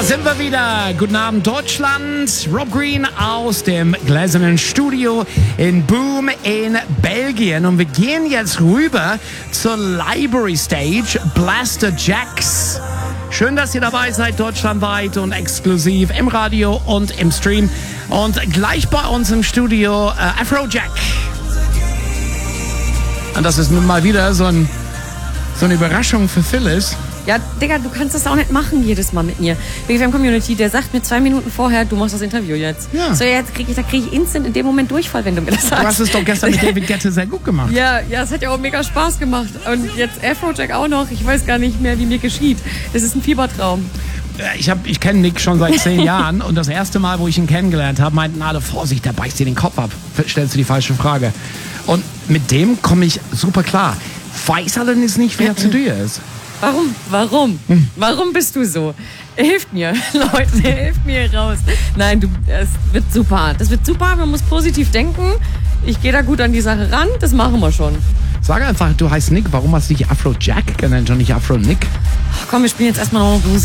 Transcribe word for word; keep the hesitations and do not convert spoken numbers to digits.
Sind wir wieder. Guten Abend, Deutschland. Rob Green aus dem gläsernen Studio in Boom in Belgien. Und wir gehen jetzt rüber zur Library Stage, Blaster Jacks. Schön, dass ihr dabei seid, deutschlandweit und exklusiv im Radio und im Stream. Und gleich bei uns im Studio äh, Afrojack. Und das ist nun mal wieder so, ein, so eine Überraschung für Phyllis. Ja, Digga, du kannst das auch nicht machen jedes Mal mit mir. B G F M-Community, der sagt mir zwei Minuten vorher, du machst das Interview jetzt. Ja. So, jetzt krieg ich, da kriege ich instant in dem Moment Durchfall, wenn du mir das sagst. Du hast es doch gestern mit David Guetta sehr gut gemacht. Ja, ja, es hat ja auch mega Spaß gemacht. Und jetzt Afrojack auch noch. Ich weiß gar nicht mehr, wie mir geschieht. Das ist ein Fiebertraum. Ich, hab, ich kenne Nick schon seit zehn Jahren und das erste Mal, wo ich ihn kennengelernt habe, meinten alle, Vorsicht, der beißt dir den Kopf ab. Stellst du die falsche Frage. Und mit dem komme ich super klar. Weiß allerdings nicht, wer zu dir ist. Warum? Warum? Hm. Warum bist du so? Hilft mir, Leute, hilft mir raus. Nein, du, es wird super. Das wird super, man muss positiv denken. Ich gehe da gut an die Sache ran, das machen wir schon. Sag einfach, du heißt Nick, warum hast du dich Afrojack genannt und nicht Afro-Nick? Komm, wir spielen jetzt erstmal noch Musik.